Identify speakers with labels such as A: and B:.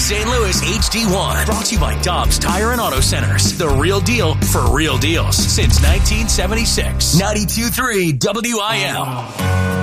A: St. Louis HD1. Brought to you by Dobbs Tire and Auto Centers. The real deal for real deals since 1976. 92.3 WIL.